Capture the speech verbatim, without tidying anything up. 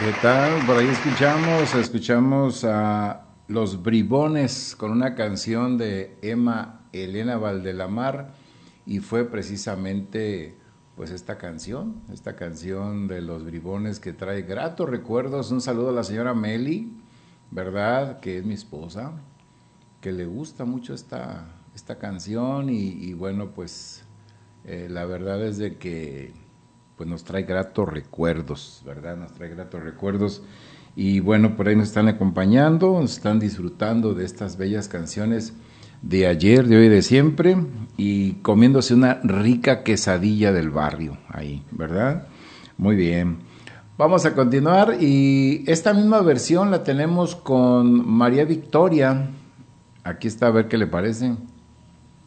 ¿Qué tal? Por ahí escuchamos, escuchamos a Los Bribones con una canción de Emma Elena Valdelamar y fue precisamente pues esta canción, esta canción de Los Bribones que trae gratos recuerdos. Un saludo a la señora Meli, ¿verdad? Que es mi esposa, que le gusta mucho esta, esta canción y, y bueno pues eh, la verdad es de que pues nos trae gratos recuerdos, ¿verdad? Nos trae gratos recuerdos. Y bueno, por ahí nos están acompañando, nos están disfrutando de estas bellas canciones de ayer, de hoy y de siempre, y comiéndose una rica quesadilla del barrio, ahí, ¿verdad? Muy bien. Vamos a continuar y esta misma versión la tenemos con María Victoria. Aquí está, a ver qué le parece.